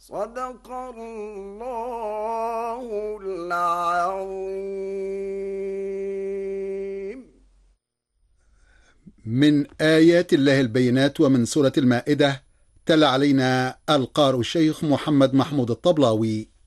صدق الله العظيم. من آيات الله البينات ومن سورة المائدة تلا علينا القارئ الشيخ محمد محمود الطبلاوي.